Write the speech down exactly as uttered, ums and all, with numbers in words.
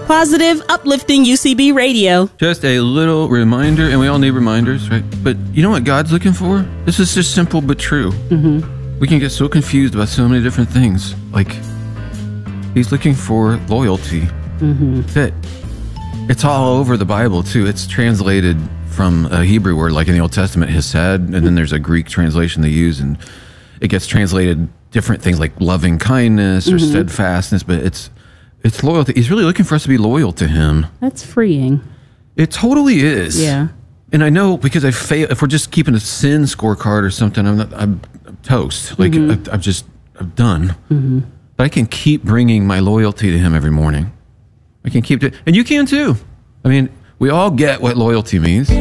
Positive, uplifting U C B radio. Just a little reminder, and we all need reminders, right? But you know what God's looking for? This is just simple but true. Mm-hmm. We can get so confused about so many different things. Like, he's looking for loyalty. Mm-hmm. That it's all over the Bible, too. It's translated from a Hebrew word, like in the Old Testament, hesed, and then there's a Greek translation they use, and it gets translated different things like loving kindness or mm-hmm. steadfastness, but it's it's loyalty. He's really looking for us to be loyal to him. That's freeing. It totally is. Yeah. And I know because I fail. If we're just keeping a sin scorecard or something, I'm not, I'm, I'm toast. Like mm-hmm. I, I'm just I'm done. Mm-hmm. But I can keep bringing my loyalty to him every morning. I can keep it, and you can too. I mean, we all get what loyalty means.